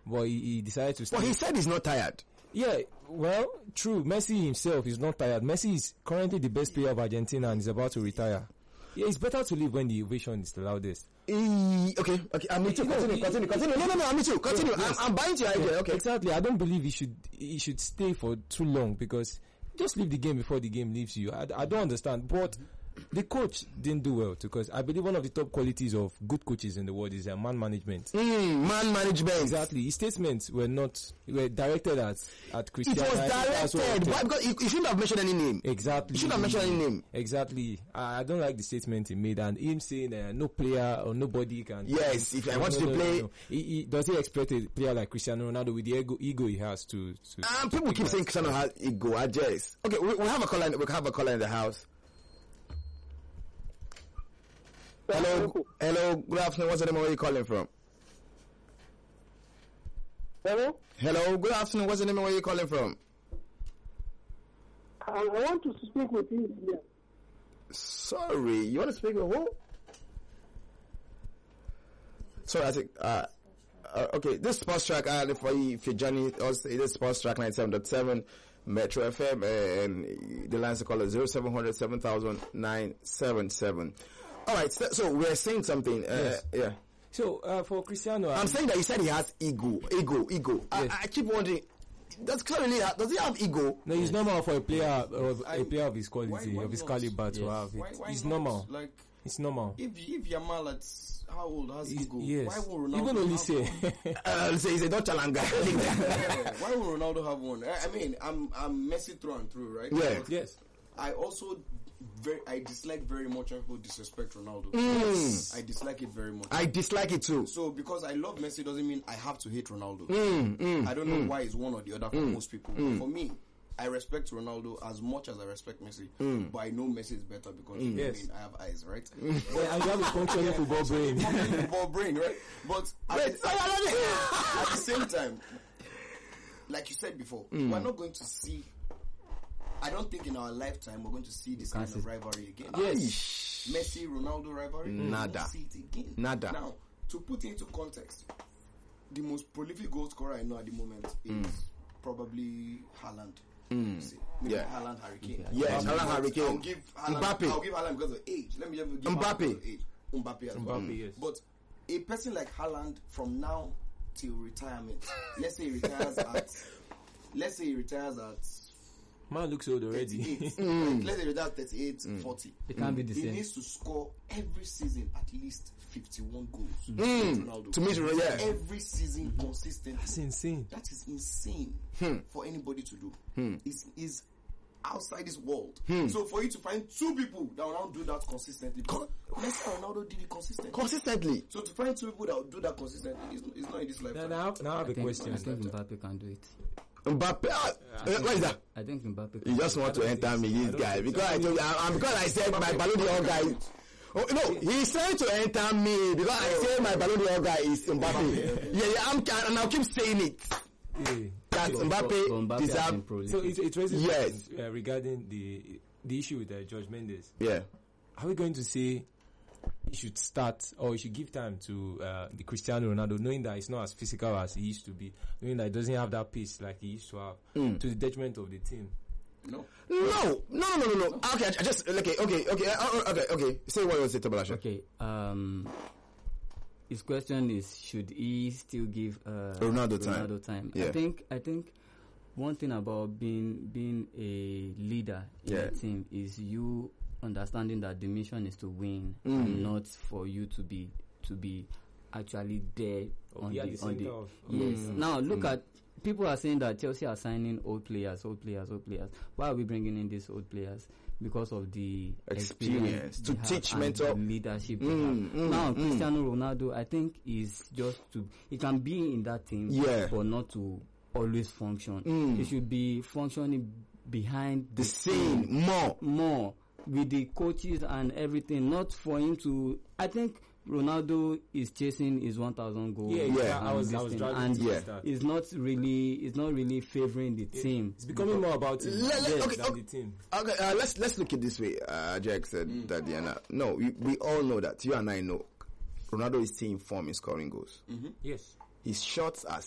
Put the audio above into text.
but he decided to stay. But he said he's not tired. Yeah, well, true. Messi himself is not tired. Messi is currently the best player of Argentina and is about to retire. Yeah, it's better to leave when the ovation is the loudest. Okay. I'm with you. Continue. No, I'm with you. Continue. Yes. I'm buying your idea. Okay. Exactly. I don't believe he should stay for too long, because just leave the game before the game leaves you. I don't understand. But the coach didn't do well, because I believe one of the top qualities of good coaches in the world is man management. Man management. Exactly. His statements were directed at Cristiano. It was directed. Why? Because you shouldn't have mentioned any name. Exactly. You shouldn't have mentioned any name. Exactly. I don't like the statement he made, and him saying no player or nobody can. Yes, if I want to play. He does he expect a player like Cristiano Ronaldo with the ego he has to people keep saying Cristiano has ego. I guess. Okay, we have a caller. We have a caller in the house. Hello, good afternoon. What's the name? Where are you calling from? Hello, good afternoon. What's the name? Where are you calling from? I want to speak with you here. Sorry, you want to speak with who? Sorry, I think, okay, this Sports Track, for you, if you're joining us, it is Sports Track 97.7 Metro FM, and the lines to call is 0700 7000 977. Alright, so we're saying something, yes. Yeah. So, for Cristiano... I'm saying that you said he has ego. Yes. I keep wondering, does he have ego? No, it's normal for a player of his quality, of his caliber to have it. It's normal. Like, it's normal. If Yamal at how old has ego? Yes. Why will Ronaldo even only say he's a Dutch guy. Why will Ronaldo have one? I mean, I'm Messi through and through, right? Yeah. Yes. I also I dislike very much when people disrespect Ronaldo. Yes. I dislike it very much. I dislike it too. So because I love Messi doesn't mean I have to hate Ronaldo. I don't know why it's one or the other for most people. But for me, I respect Ronaldo as much as I respect Messi. But I know Messi is better because yes. I have eyes, right? Yeah, and you have a functioning football brain. Football brain, right? But at the same time, like you said before, we're not going to see. I don't think in our lifetime we're going to see this kind of rivalry again. Yes. Messi, Ronaldo rivalry. Nada. We won't see it again. Nada. Now, to put into context, the most prolific goal scorer I know at the moment is probably Haaland. Yeah. Haaland, Harry Kane. Yes, Haaland, Harry Kane. I'll give Haaland because of age. Let me just give Haaland because of age. Mbappe as well. Yes. But a person like Haaland from now till retirement, let's say he retires at Man looks old already. 38. Let's say that's 38, 40. It can't be the same. He needs to score every season at least 51 goals. To meet Ronaldo, every season consistently. That's insane. That is insane for anybody to do. Is outside this world. So for you to find two people that will now do that consistently, Messi and Ronaldo did it consistently. So to find two people that will do that consistently is not in this lifetime. Now I have a question. I think Mbappe can do it. Mbappe, what is that? I think Mbappe. You just want to enter me, this guy, because I told you, because I said my Ballon d'Or guy. Oh no, he's trying to enter me because I say my Ballon d'Or guy is Mbappe. Yeah, and I'll keep saying it. Yeah. That Mbappe deserves. So it raises regarding the issue with George Mendes. Yeah. Are we going to say he should start or he should give time to the Cristiano Ronaldo, knowing that he's not as physical as he used to be, knowing that he doesn't have that pace like he used to have, to the detriment of the team? No. Okay, I just okay. Say what was it, Tobalasha? Okay. His question is, should he still give Ronaldo time? Yeah. I think one thing about being a leader in a team is you understanding that the mission is to win and not for you to be actually there on the yes. Now look at, people are saying that Chelsea are signing old players. Why are we bringing in these old players? Because of the experience to teach mentor leadership. Now Cristiano Ronaldo, I think, is just he can be in that team, but not to always function. He should be functioning behind the scene more with the coaches and everything, not for him to. I think Ronaldo is chasing his 1,000 goals. I was driving that. It's not really favoring the team. It's becoming more about him than the team. Okay, let's look at it this way. Jack said that Diana. No, we all know that. You and I know Ronaldo is seeing form in scoring goals. Yes. His shots are